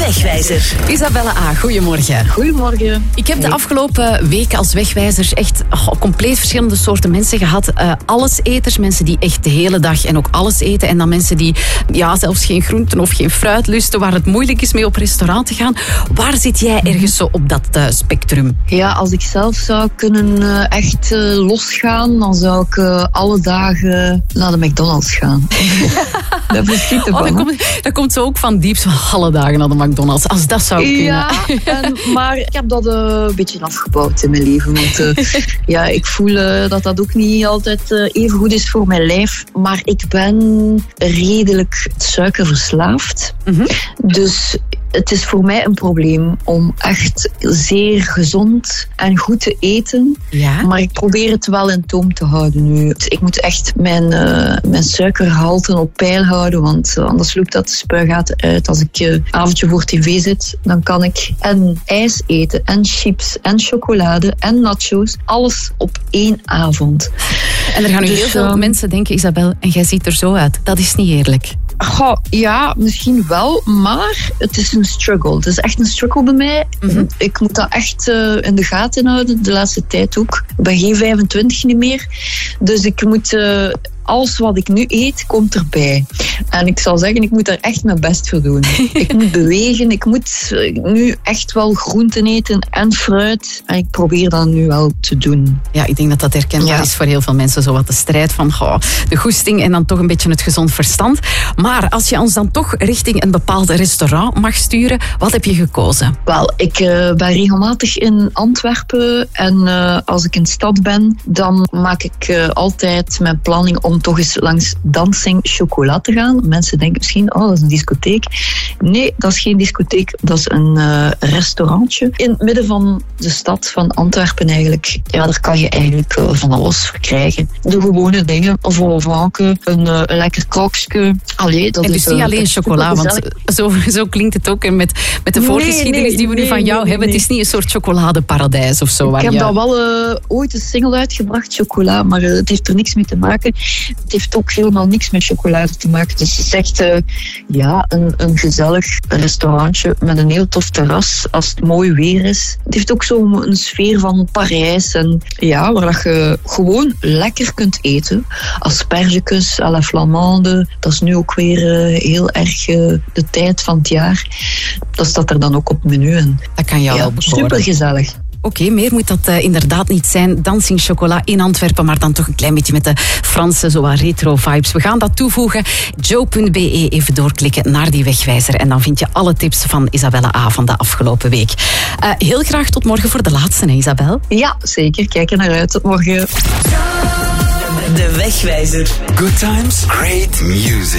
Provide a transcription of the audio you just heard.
Wegwijzer. Isabelle A., goedemorgen. Goedemorgen. Ik heb de afgelopen weken als wegwijzer echt compleet verschillende soorten mensen gehad. Alleseters, mensen die echt de hele dag en ook alles eten. En dan mensen die zelfs geen groenten of geen fruit lusten, waar het moeilijk is mee op restaurant te gaan. Waar zit jij ergens zo op dat spectrum? Ja, als ik zelf zou kunnen echt losgaan, dan zou ik alle dagen naar de McDonald's gaan. Dat verschiet ervan. Dat komt zo ook van diep, zo alle dagen naar de McDonald's. Als dat zou kunnen. Ja, maar ik heb dat een beetje afgebouwd in mijn leven. Want ik voel dat ook niet altijd even goed is voor mijn lijf. Maar ik ben redelijk suikerverslaafd. Mm-hmm. Dus het is voor mij een probleem om echt zeer gezond en goed te eten. Ja. Maar ik probeer het wel in toom te houden nu. Ik moet echt mijn suikergehalte op peil houden, want anders loopt dat de spuigaten uit. Als ik avondje voor tv zit, dan kan ik en ijs eten, en chips, en chocolade, en nachos. Alles op één avond. En er gaan nu heel veel mensen denken, Isabelle, en jij ziet er zo uit. Dat is niet eerlijk. Goh, ja, misschien wel, maar het is een struggle. Het is echt een struggle bij mij. Mm-hmm. Ik moet dat echt in de gaten houden, de laatste tijd ook. Ik ben geen 25 niet meer, dus ik moet... alles wat ik nu eet, komt erbij. En ik zal zeggen, ik moet daar echt mijn best voor doen. Ik moet bewegen, ik moet nu echt wel groenten eten en fruit. En ik probeer dat nu wel te doen. Ja, ik denk dat dat herkenbaar is voor heel veel mensen. Zo wat de strijd van de goesting en dan toch een beetje het gezond verstand. Maar als je ons dan toch richting een bepaald restaurant mag sturen, wat heb je gekozen? Wel, ik ben regelmatig in Antwerpen. En als ik in de stad ben, dan maak ik altijd mijn planning om toch eens langs Dancing Chocolat te gaan. Mensen denken misschien, dat is een discotheek. Nee, dat is geen discotheek. Dat is een restaurantje in het midden van de stad van Antwerpen eigenlijk. Ja, daar kan je eigenlijk van alles krijgen. De gewone dingen, een volle vanken, een lekker krokske. Allee, dat en dus is niet alleen chocola, want zo klinkt het ook. En met de voorgeschiedenis die we nu van jou hebben, het is niet een soort chocoladeparadijs of zo. Ik heb dat wel ooit een single uitgebracht, chocola, maar het heeft er niks mee te maken. Het heeft ook helemaal niks met chocolade te maken. Dus het is echt een gezellig restaurantje met een heel tof terras als het mooi weer is. Het heeft ook zo'n sfeer van Parijs. En ja, waar je gewoon lekker kunt eten. Asperges à la flamande. Dat is nu ook weer heel erg de tijd van het jaar. Dat staat er dan ook op het menu. En dat kan jou wel bekoren. Super gezellig. Oké, meer moet dat inderdaad niet zijn. Dancing Chocolat in Antwerpen, maar dan toch een klein beetje met de Franse, zo wat retro vibes. We gaan dat toevoegen. Joe.be, even doorklikken naar die wegwijzer. En dan vind je alle tips van Isabelle A. van de afgelopen week. Heel graag tot morgen voor de laatste, hè, Isabelle? Ja, zeker. Kijk er naar uit. Tot morgen. De wegwijzer. Good times, great music.